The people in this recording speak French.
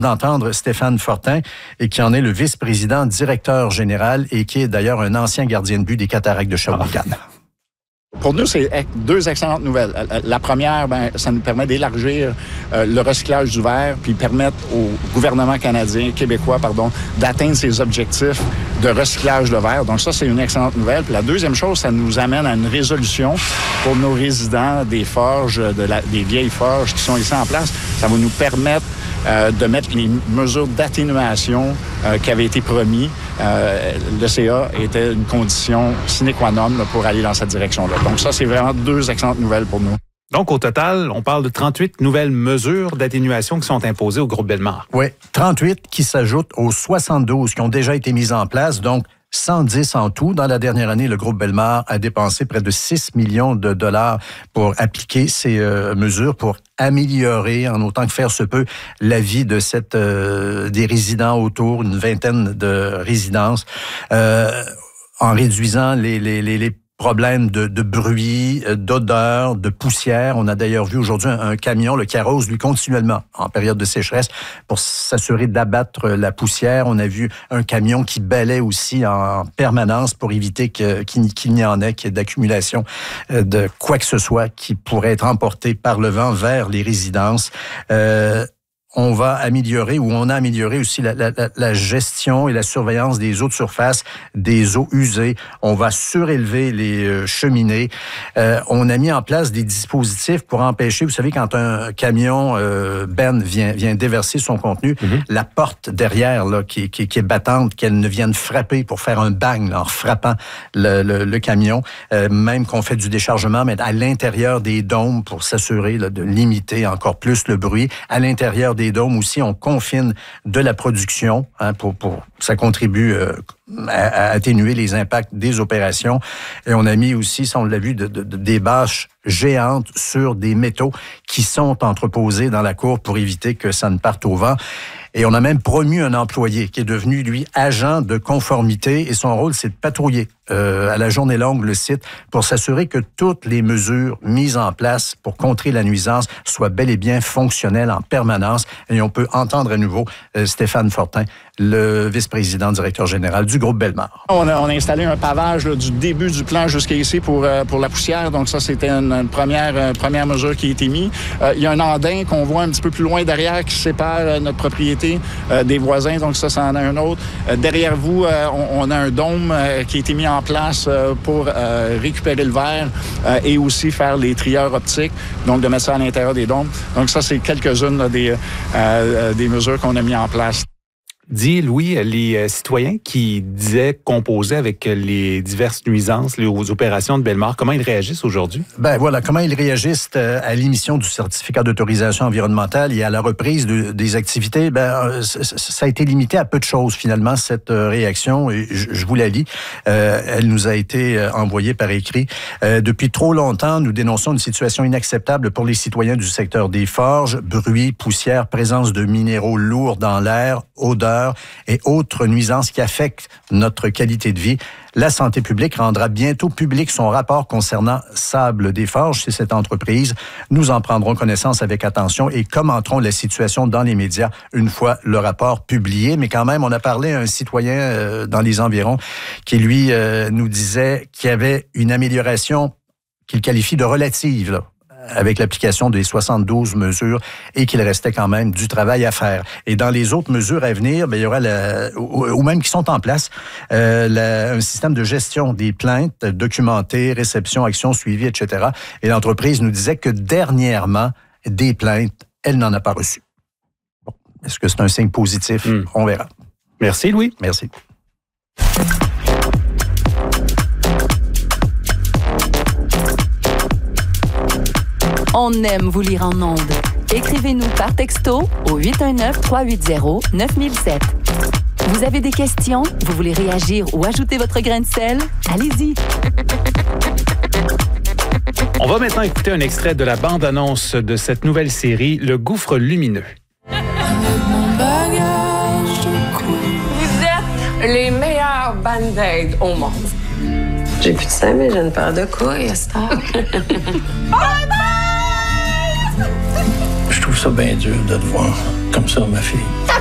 d'entendre Stéphane Fortin, et qui en est le vice-président directeur général et qui est d'ailleurs un ancien gardien de but des Cataractes de Shawinigan. Pour nous, c'est deux excellentes nouvelles. La première, ça nous permet d'élargir le recyclage du verre puis permettre au gouvernement québécois, d'atteindre ses objectifs de recyclage de verre. Donc ça, c'est une excellente nouvelle. Puis la deuxième chose, ça nous amène à une résolution pour nos résidents des forges, des vieilles forges qui sont ici en place. Ça va nous permettre de mettre les mesures d'atténuation qui avaient été promis. Le CA était une condition sine qua non pour aller dans cette direction-là. Donc ça, c'est vraiment deux excellentes nouvelles pour nous. Donc, au total, on parle de 38 nouvelles mesures d'atténuation qui sont imposées au groupe Bellemare. Oui, 38 qui s'ajoutent aux 72 qui ont déjà été mises en place. Donc, 110 en tout. Dans la dernière année, le groupe Bellemare a dépensé près de 6 millions de dollars pour appliquer ces mesures, pour améliorer, en autant que faire se peut, la vie de des résidents autour, une vingtaine de résidences, en réduisant les problèmes de bruit, d'odeur, de poussière. On a d'ailleurs vu aujourd'hui un camion qui arrose, lui, continuellement en période de sécheresse pour s'assurer d'abattre la poussière. On a vu un camion qui balaie aussi en permanence pour éviter qu'il n'y en ait, qu'il y ait d'accumulation de quoi que ce soit qui pourrait être emporté par le vent vers les résidences. On va améliorer, ou on a amélioré aussi la gestion et la surveillance des eaux de surface, des eaux usées. On va surélever les cheminées. On a mis en place des dispositifs pour empêcher, vous savez, quand un camion vient déverser son contenu, la porte derrière qui est battante, qu'elle ne vienne frapper pour faire un bang en frappant le camion. Même qu'on fait du déchargement, mais à l'intérieur des dômes pour s'assurer de limiter encore plus le bruit. À l'intérieur des dômes aussi, on confine de la production pour ça contribue à atténuer les impacts des opérations. Et on a mis aussi, ça on l'a vu, des bâches géantes sur des métaux qui sont entreposés dans la cour pour éviter que ça ne parte au vent. Et on a même promu un employé qui est devenu, lui, agent de conformité. Et son rôle, c'est de patrouiller à la journée longue le site pour s'assurer que toutes les mesures mises en place pour contrer la nuisance soient bel et bien fonctionnelles en permanence. Et on peut entendre à nouveau Stéphane Fortin, le vice-président directeur général du groupe Bellemare. On a installé un pavage du début du plan jusqu'à ici pour la poussière. Donc ça, c'était une première mesure qui a été mise. Il y a un andin qu'on voit un petit peu plus loin derrière qui sépare notre propriété des voisins. Donc ça en a un autre. Derrière vous, on a un dôme qui a été mis en place pour récupérer le verre et aussi faire les trieurs optiques. Donc de mettre ça à l'intérieur des dômes. Donc ça, c'est quelques-unes des mesures qu'on a mis en place. Dit Louis, les citoyens qui disaient composer avec les diverses nuisances, les opérations de Bellemare, comment ils réagissent aujourd'hui? Comment ils réagissent à l'émission du certificat d'autorisation environnementale et à la reprise des activités. Ça a été limité à peu de choses finalement, cette réaction. Et je vous la lis. Elle nous a été envoyée par écrit. Depuis trop longtemps, nous dénonçons une situation inacceptable pour les citoyens du secteur des forges, bruit, poussière, présence de minéraux lourds dans l'air, odeur et autres nuisances qui affectent notre qualité de vie. La santé publique rendra bientôt public son rapport concernant Sable des Forges. C'est cette entreprise. Nous en prendrons connaissance avec attention et commenterons la situation dans les médias une fois le rapport publié. Mais quand même, on a parlé à un citoyen dans les environs qui, lui, nous disait qu'il y avait une amélioration qu'il qualifie de relative, avec l'application des 72 mesures et qu'il restait quand même du travail à faire. Et dans les autres mesures à venir, il y aura, ou même qui sont en place, un système de gestion des plaintes documentées, réception, action suivie, etc. Et l'entreprise nous disait que dernièrement, des plaintes, elle n'en a pas reçu. Bon, est-ce que c'est un signe positif? On verra. Merci, Louis. Merci. On aime vous lire en ondes. Écrivez-nous par texto au 819-380-9007. Vous avez des questions? Vous voulez réagir ou ajouter votre grain de sel? Allez-y! On va maintenant écouter un extrait de la bande-annonce de cette nouvelle série, Le Gouffre lumineux. Avec mon bagage de cou. Vous êtes les meilleurs band-aids au monde. J'ai plus de sein, mais j'ai une paire de couilles à cette heure. Je trouve ça bien dur de te voir comme ça, ma fille.